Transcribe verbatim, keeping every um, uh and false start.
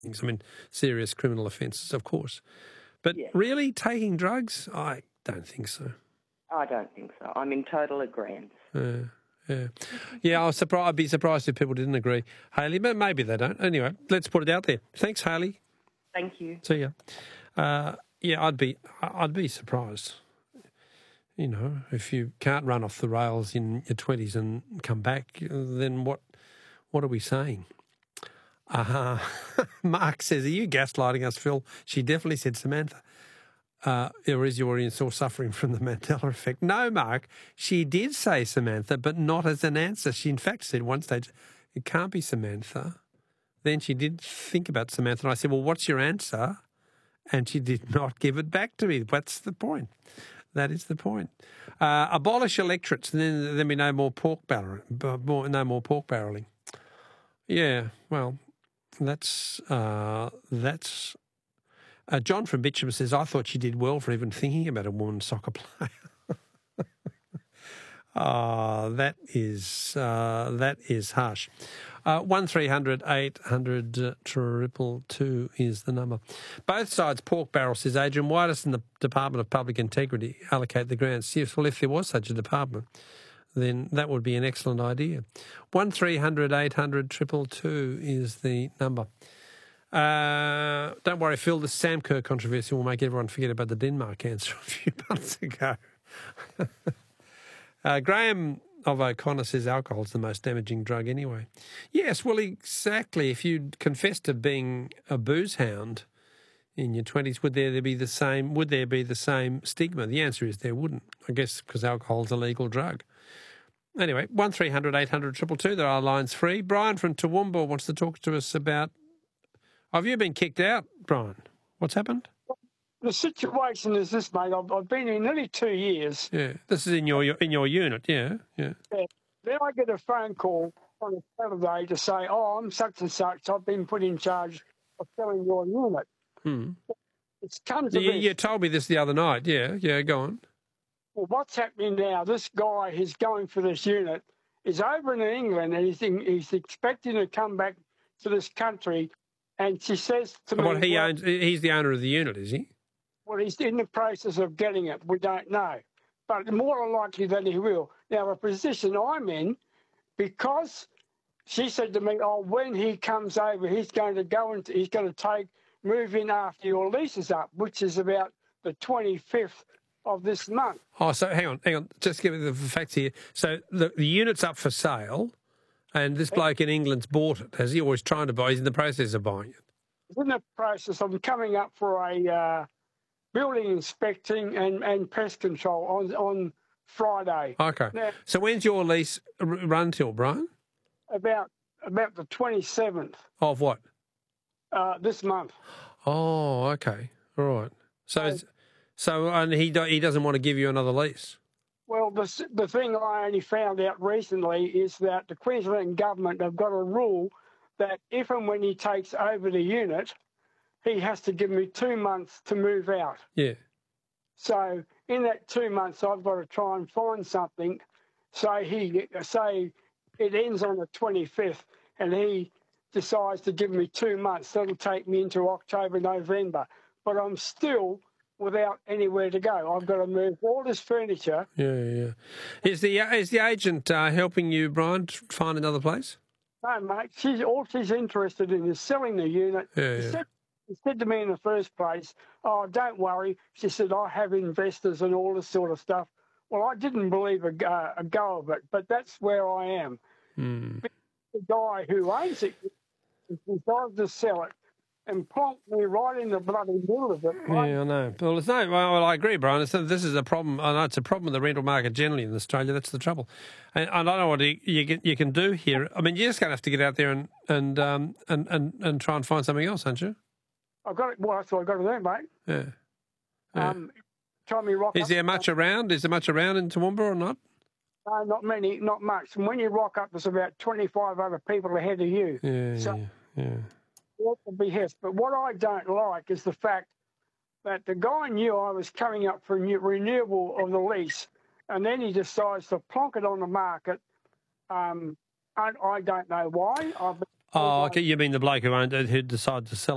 I mean, serious criminal offences, of course. But Yeah. really, taking drugs? I don't think so. I don't think so. I'm in total agreement. Yeah, yeah. Yeah, I was surprised, I'd be surprised if people didn't agree, Hayley, but maybe they don't. Anyway, let's put it out there. Thanks, Hayley. Thank you. See ya. Uh, yeah, I'd be, I'd be surprised. You know, if you can't run off the rails in your twenties and come back, then what? What are we saying? Uh, Mark says, "Are you gaslighting us, Phil?" She definitely said Samantha. Uh, or is your audience all suffering from the Mandela effect? No, Mark. She did say Samantha, but not as an answer. She in fact said one stage, "It can't be Samantha." Then she did think about Samantha, and I said, "Well, what's your answer?" And she did not give it back to me. That's the point. That is the point. Uh, abolish electorates, and then there'll be no more pork barreling. No more pork barreling. Yeah, well, that's uh, that's. Uh, John from Bitcham says, "I thought she did well for even thinking about a woman soccer player." Ah, uh, that is uh, that is harsh. Uh, one three hundred eight hundred uh, triple two is the number. Both sides pork barrel, says Adrian. Why doesn't the Department of Public Integrity allocate the grants? Yes, well, if there was such a department, then that would be an excellent idea. One three hundred eight hundred triple two is the number. Uh, don't worry, Phil, the Sam Kerr controversy will make everyone forget about the Denmark answer a few months ago. uh, Graham of O'Connor says alcohol's the most damaging drug anyway. Yes, well, exactly. If you confess to being a booze hound in your twenties, would there be the same? Would there be the same stigma? The answer is there wouldn't. I guess because alcohol's a legal drug. Anyway, one three hundred eight hundred triple two. There are lines free. Brian from Toowoomba wants to talk to us about. Have you been kicked out, Brian? What's happened? The situation is this, mate. I've, I've been here nearly two years. Yeah, this is in your in your unit. Yeah, yeah. yeah. Then I get a phone call on a Saturday to say, "Oh, I'm such and such. I've been put in charge of selling your unit." Hmm. It's come to you, this. you told me this the other night. Yeah, yeah. Go on. Well, what's happening now? This guy who's going for this unit is over in England, and he's he's expecting to come back to this country. And she says to me, "What he well, owns? He's the owner of the unit, is he?" Well, he's in the process of getting it. We don't know, but more than likely that he will. Now, the position I'm in, because she said to me, "Oh, when he comes over, he's going to go and he's going to take move in after your lease is up, which is about the twenty-fifth of this month." Oh, so hang on, hang on. Just give me the facts here. So the, the unit's up for sale. And this bloke in England's bought it, has he? Or he's trying to buy? He's in the process of buying it. He's in the process of coming up for a uh, building inspecting and, and pest control on on Friday. Okay. Now, so when's your lease run till, Brian? About about the twenty-seventh. Of what? Uh, this month. Oh, okay. All right. So, so, so and he do, he doesn't want to give you another lease. Well, the, the thing I only found out recently is that the Queensland government have got a rule that if and when he takes over the unit, he has to give me two months to move out. Yeah. So in that two months, I've got to try and find something. So he say it ends on the twenty-fifth, and he decides to give me two months. That'll take me into October, November. But I'm still without anywhere to go. I've got to move all this furniture. Yeah, yeah. Is the is the agent uh, helping you, Brian, to find another place? No, mate. She's all she's interested in is selling the unit. Yeah, she, yeah. said, she said to me in the first place, "Oh, don't worry." She said, "I have investors and all this sort of stuff." Well, I didn't believe a, uh, a go of it, but that's where I am. Mm. The guy who owns it decides to sell it and plonk me right in the bloody middle of it. Right? Yeah, I know. Well, it's no. Well, I agree, Brian. It's, this is a problem. I know it's a problem with the rental market generally in Australia. That's the trouble. And I don't know what you you can, you can do here. I mean, you're just going to have to get out there and and um and, and, and try and find something else, aren't you? I've got it. Well, that's what I've got to do, mate. Yeah. yeah. Um, try me rock. Is up. there much around? Is there much around in Toowoomba or not? No, not many, not much. And when you rock up, there's about twenty-five other people ahead of you. Yeah, so, yeah, yeah. What the behest. But what I don't like is the fact that the guy knew I was coming up for new, renewal of the lease, and then he decides to plonk it on the market. Um, and I don't know why. I've been Oh, okay. You mean the bloke who owned it, who decided to sell